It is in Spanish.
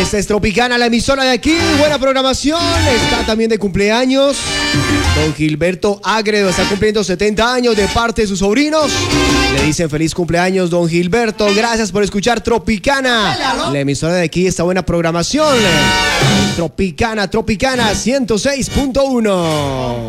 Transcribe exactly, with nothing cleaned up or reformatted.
Esta es Tropicana, la emisora de aquí. Buena programación. Está también de cumpleaños don Gilberto Agredo. Está cumpliendo setenta años de parte de sus sobrinos. Le dicen feliz cumpleaños, don Gilberto. Gracias por escuchar Tropicana, la emisora de aquí. Esta buena programación. Tropicana, Tropicana ciento seis punto uno.